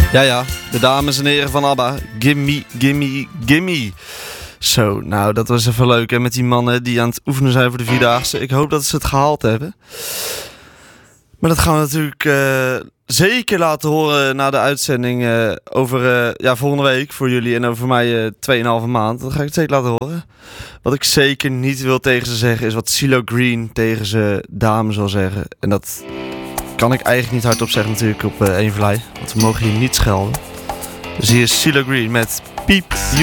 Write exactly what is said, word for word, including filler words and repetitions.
Ja, ja, de dames en heren van ABBA. Gimme, gimme, gimme. Zo, nou, dat was even leuk, hè, met die mannen die aan het oefenen zijn voor de Vierdaagse. Ik hoop dat ze het gehaald hebben. Maar dat gaan we natuurlijk uh, zeker laten horen na de uitzending uh, over uh, ja, volgende week voor jullie en over mij uh, tweeënhalve maand. Dat ga ik het zeker laten horen. Wat ik zeker niet wil tegen ze zeggen is wat CeeLo Green tegen zijn dame zal zeggen. En dat kan ik eigenlijk niet hardop zeggen natuurlijk op uh, Eén Vlei. Want we mogen hier niet schelden. Dus hier is CeeLo Green met Piep.